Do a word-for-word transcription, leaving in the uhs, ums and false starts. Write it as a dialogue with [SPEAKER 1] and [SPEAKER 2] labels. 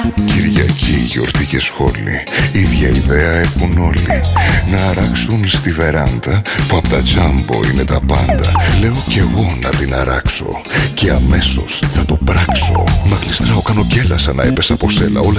[SPEAKER 1] Κυριακή, γιορτή και σχόλη, ίδια ιδέα έχουν όλοι. Να αράξουν στη βεράντα που απ' τα τζάμπο είναι τα πάντα. Λέω κι εγώ να την αράξω και αμέσως θα το πράξω. Μα γλιστράω, κάνω κέλα σαν να έπεσα από σέλα. Όλα